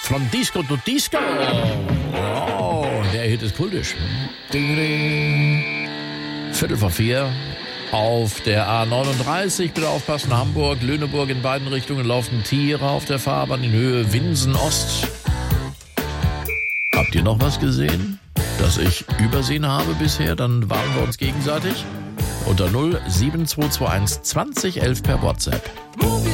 From Disco to Disco. Oh, der Hit ist kultisch. Viertel vor 4 auf der A39. Bitte aufpassen, Hamburg, Lüneburg in beiden Richtungen laufen Tiere auf der Fahrbahn in Höhe Winsen Ost. Habt ihr noch was gesehen, das ich übersehen habe bisher? Dann warnen wir uns gegenseitig. Unter 07221 20 11 per WhatsApp.